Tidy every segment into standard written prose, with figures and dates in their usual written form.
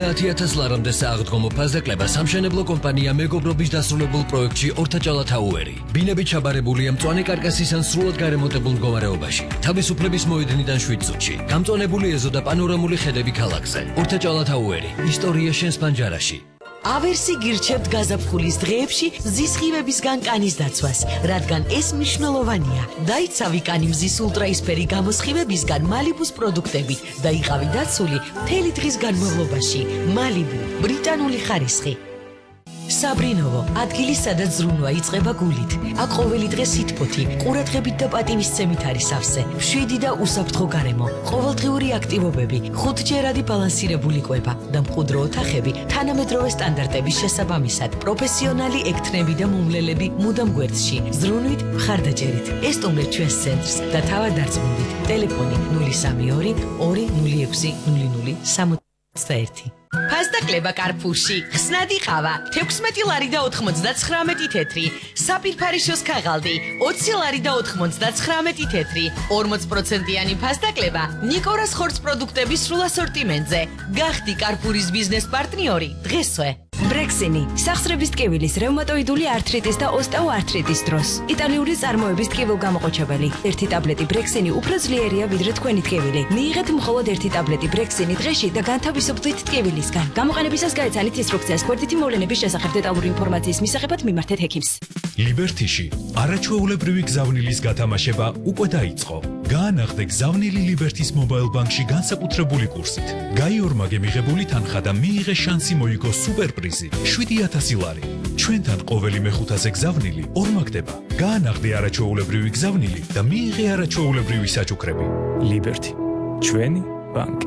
10,000 ლარამდე სააღდგომო ფასდაკლება სამშენებლო კომპანია მეგობრობის დასრულებულ პროექტში ორთაჭალათაუერი. ბინები ჩაბარებულია მწვანე კარკასის ან სრულად გარემონტებულ მდგომარეობაში. თავისუფლების მოედნიდან 7 წუთში. გამწვანებული ეზო და პანორამული ხედები ქალაქზე. ორთაჭალათაუერი. ისტორია შენს პანჯარაში. ავერსი გირჩევთ გაზაფხულის დღეებში მზის ღიმებისგან კანის დაცვას, რადგან ეს მნიშვნელოვანია. დაიცავი კანი მზის ულტრაისფერი გამოსხივებისგან მალიბუს პროდუქტებით და იყავი დაცული მთელი დღის განმავლობაში. მალიბუ, ბრიტანული ხარისხი. საბრინოვო, ადგილი სადაც ზრუნვა იწყება გულით. აქ ყოველი დღე სითბოთი, ყურადღებით და პატივისცემით არის სავსე. მშვიდი და უსაფრთხო გარემო, ყოველდღიური აქტივობები, 5ჯერადი ბალანსირებული კვება და მყუდრო ოთახები თანამედროვე სტანდარტების შესაბამისად. პროფესიონალი ექთნები და მომლელები მუდამ გვერდში. ზრუნვით, მხარდაჭერით. ესტუმრეთ ჩვენს ცენტრს და თავად დარწმუნდით. ტელეფონი 032 206 0061. ფასდაკლება კარფურში, ხსნადი ყავა, 16 ლარი და 99 თეთრი, საპირფარიშოს ქაღალდი, 20 ლარი და 99 თეთრი, 40%-იანი ფასდაკლება ნიკორას ხორცს პროდუქტების სრულ ასორტიმენტზე. გახდი კარფურის ბიზნეს პარტნიორი დღესვე. ბრექსინი, სახსრების ტკივილის, რევმატოიდული ართრიტის და ოსტეოართრიტის დროს. იტალიური წარმოების ტკივილგამოყოჩებელი. ერთი ტაბლეტი ბრექსინი უფრო ძლიერია ვიდრე თქვენი ტკივილი. მიიღეთ მხოლოდ ერთი ტაბლეტი ბრექსინი დღეში და განთავისუფლდით ტკივილისგან. გამოყენებისას გაეცანით ინსტრუქციას გვერდითი მოვლენების შესახებ დეტალური ინფორმაციის მისაღებად მიმართეთ ექიმს. ლიბერთიში არაჩვეულებრივი გზავნილის გათამაშება უკვე დაიწყო. გაანახდე გზავნილი ლიბერთის მობაილ ბანკში განსაკუთრებული კურსით. გაიორმაგე მიღებული თანხა და მიიღე შანსი მოიგო სუპერპრიზი 7,000 ლარი. ჩვენთან ყოველი მეხუთაზე გზავნილი ორმაგდება. გაანახდე არაჩვეულებრივი გზავნილი და მიიღე არაჩვეულებრივი საჩუქრები. ლიბერთი, ჩვენი ბანკი.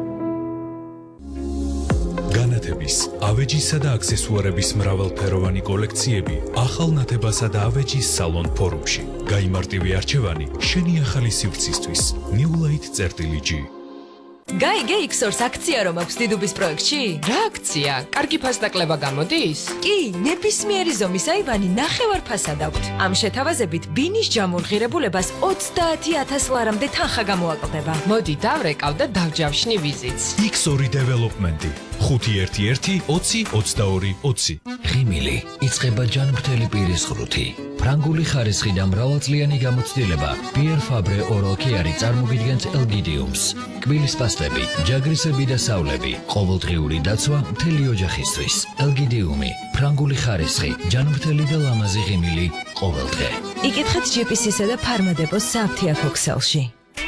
განათების, ავეჯისა და აქსესუარების მრავალფეროვანი კოლექციები ახალ ნათებასა და ავეჯის სალონ ფორუმში. გაიმარტივი არჩევანი შენი ახალი სივრცისთვის. newlight.g. გაიგე X-Source აქცია რომ აქვს დიდუბის პროექტში? რა აქცია? კარგი ფასდაკლება გამოდის? კი, ნებისმიერი ზომის აივანი ნახევარ ფასად აქვთ. ამ შეთავაზებით ბინის ჯამურ ღირებულებას 30,000 ლარამდე თანხა გამოაკლდება. მოდი დავრეკავ და დავჯავშნი ვიზიტს. X-Source დეველოპმენტი 511 20 22 20. ღიმილი იწყება ჯანმრთელი პირის ღრუთი. ფრანგული ხარისხი და მრავალწლიანი გამოცდილება Pierre Fabre Oral Care წარმოგიდგენთ ელგიდიუმს. კბილის პასტები, ჯაგრისები და სავლები, ყოველდღიური დაცვა მთელი ოჯახისთვის. ელგიდიუმი, ფრანგული ხარისხი, ჯანმრთელი და ლამაზი ღიმილი ყოველდღე. იკითხეთ GPC-სა და ფარმადეპოს სააფთიაქო ქსელში.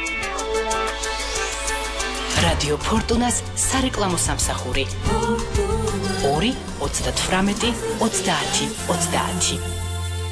რადიო ფორტუნას სარეკლამო სამსახური 2 28 30 30.